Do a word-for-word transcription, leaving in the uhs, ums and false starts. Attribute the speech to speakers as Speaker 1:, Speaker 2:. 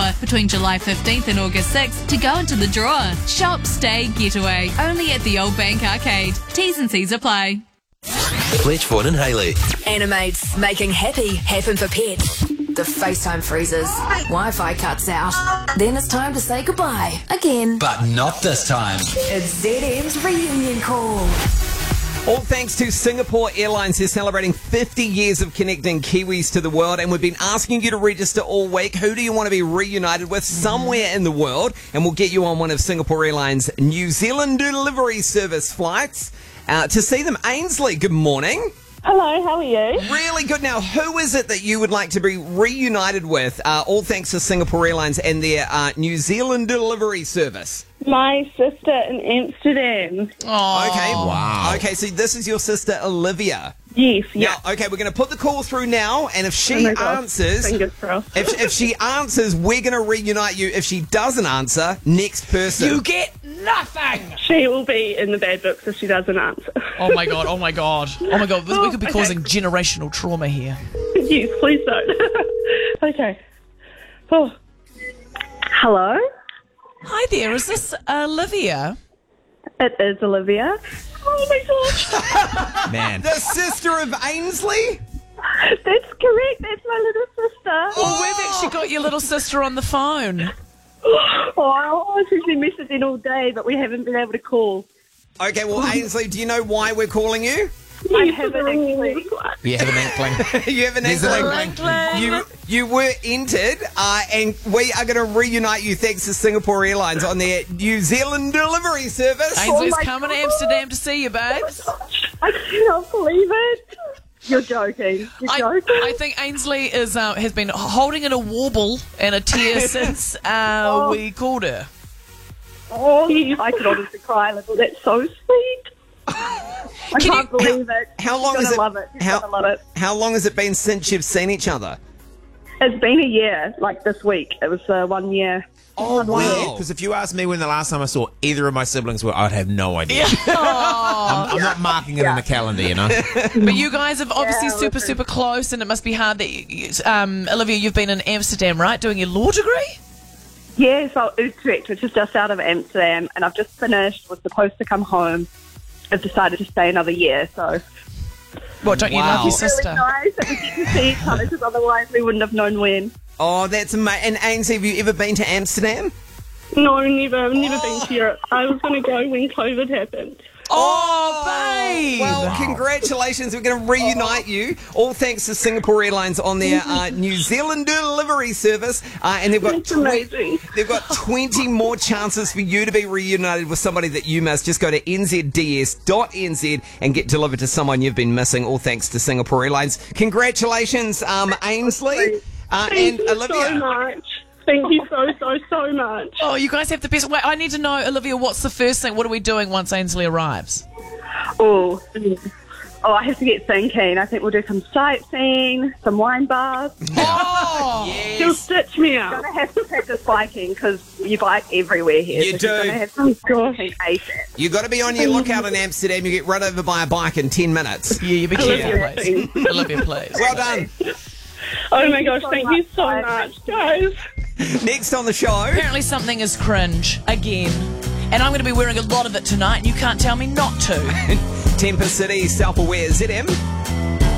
Speaker 1: tour between July fifteenth and August sixth to go into the draw. Shop, stay, getaway. Only at the Old Bank Arcade. T's and C's apply.
Speaker 2: Fletchford and Hayley.
Speaker 3: Animates making happy happen for pets. The FaceTime freezes. Wi-Fi cuts out. Then it's time to say goodbye again.
Speaker 2: But not this time.
Speaker 3: It's Z M's reunion call.
Speaker 4: All thanks to Singapore Airlines, who's celebrating fifty years of connecting Kiwis to the world, and we've been asking you to register all week. Who do you want to be reunited with somewhere in the world? And we'll get you on one of Singapore Airlines' New Zealand delivery service flights uh, to see them. Ainsley, good morning.
Speaker 5: Hello, how are you?
Speaker 4: Really good. Now, who is it that you would like to be reunited with? Uh, all thanks to Singapore Airlines and their uh, New Zealand delivery service.
Speaker 5: My sister in Amsterdam.
Speaker 1: Oh,
Speaker 4: Okay.
Speaker 2: Wow.
Speaker 4: Okay, so this is your sister, Olivia.
Speaker 5: Yes, yeah.
Speaker 4: Now, okay, we're going to put the call through now, and if she
Speaker 5: Oh my gosh,
Speaker 4: answers,
Speaker 5: fingers crossed.
Speaker 4: if, if she answers, we're going to reunite you. If she doesn't answer, next person.
Speaker 6: You get nothing.
Speaker 5: She will be in the bad books if she doesn't answer.
Speaker 6: Oh my god, oh my god. Oh my god, we could be
Speaker 5: Okay.
Speaker 6: causing generational trauma here.
Speaker 5: Yes, please don't. Okay. Oh. Hello?
Speaker 6: Hi there, is this Olivia?
Speaker 5: It is Olivia. Oh my gosh.
Speaker 2: Man.
Speaker 4: the sister of Ainsley?
Speaker 5: That's correct. That's my little sister.
Speaker 6: Well, we've actually got your little sister on the phone.
Speaker 5: Oh, I was actually messaging all day, but we haven't been able to call.
Speaker 4: Okay, well, Ainsley, do you know why we're calling you?
Speaker 5: I haven't actually.
Speaker 2: You have an inkling.
Speaker 4: you have an
Speaker 2: There's an
Speaker 4: inkling.
Speaker 6: inkling.
Speaker 4: You, you were entered, uh, and we are going to reunite you thanks to Singapore Airlines on their New Zealand delivery service.
Speaker 6: Ainsley's
Speaker 5: Oh my
Speaker 6: coming to
Speaker 5: God.
Speaker 6: Amsterdam to see you, babes.
Speaker 5: I cannot believe it. You're joking. You're
Speaker 6: I,
Speaker 5: joking.
Speaker 6: I think Ainsley is uh, has been holding in a warble and a tear since uh,
Speaker 5: Oh.
Speaker 6: we called her.
Speaker 5: Oh, I could honestly cry a little. That's so sweet. I
Speaker 6: Can
Speaker 5: can't
Speaker 6: you-
Speaker 5: believe it.
Speaker 4: How long
Speaker 5: You're
Speaker 4: is
Speaker 5: gonna
Speaker 4: it?
Speaker 5: love it. You're
Speaker 4: how,
Speaker 5: gonna love it.
Speaker 4: how long has it been since you've seen each other?
Speaker 5: It's been a year, like this week. It was uh, one year.
Speaker 4: Oh, wow.
Speaker 7: Because if you asked me when the last time I saw either of my siblings were, I'd have no idea. I'm, I'm not marking it in the calendar, you know.
Speaker 6: But you guys are obviously
Speaker 5: Yeah,
Speaker 6: super,
Speaker 5: listen.
Speaker 6: super close, and it must be hard that, you, um, Olivia, you've been in Amsterdam, right, doing your law degree?
Speaker 5: Yeah, so Utrecht, which is just out of Amsterdam, and I've just finished, was supposed to come home. I've decided to stay another year, so
Speaker 6: What, don't you
Speaker 4: Wow.
Speaker 6: love your
Speaker 5: it's really
Speaker 6: sister?
Speaker 5: nice that we get to see each other, because otherwise we wouldn't have known when.
Speaker 4: Oh, that's amazing. And Ainsley, have you ever been to Amsterdam?
Speaker 5: No, never. I've never been to Europe. I was going to go when COVID happened.
Speaker 6: Oh, babe!
Speaker 4: Well, congratulations. We're going to reunite you. All thanks to Singapore Airlines on their uh, New Zealand delivery service. Uh, and they've got
Speaker 5: That's amazing.
Speaker 4: They've got twenty more chances for you to be reunited with somebody that you miss. Just go to n z d s dot n z and get delivered to someone you've been missing, all thanks to Singapore Airlines. Congratulations, um, Ainsley uh,
Speaker 5: Thank
Speaker 4: and
Speaker 5: you
Speaker 4: Olivia.
Speaker 5: so much. Thank you so, so, so much.
Speaker 6: Oh, you guys have the best. Wait, I need to know, Olivia, what's the first thing? What are we doing once Ainsley arrives?
Speaker 5: Oh, oh, I have to get thinking. I think we'll do some sightseeing, some wine bars.
Speaker 6: Oh!
Speaker 5: She'll stitch me out. I'm going to have to practice biking because you bike everywhere here.
Speaker 4: You
Speaker 5: so
Speaker 4: do.
Speaker 5: She's going to have some gosh. ASAP.
Speaker 4: You've got to be on your lookout in Amsterdam. You get run over by a bike in ten minutes.
Speaker 6: Yeah, you be careful,
Speaker 5: Olivia,
Speaker 6: please. Olivia, please.
Speaker 4: Well done.
Speaker 5: Oh my gosh, so thank much, you so guys. much, guys.
Speaker 4: Next on the show.
Speaker 6: Apparently something is cringe, again. And I'm going to be wearing a lot of it tonight, and you can't tell me not to.
Speaker 4: Temper City, self-aware Z M.